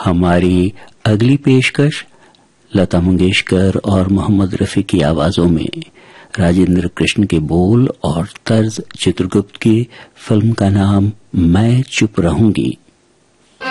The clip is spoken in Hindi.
हमारी अगली पेशकश लता मंगेशकर और मोहम्मद रफी की आवाजों में, राजेंद्र कृष्ण के बोल और तर्ज चित्रगुप्त की। फिल्म का नाम मैं चुप रहूंगी।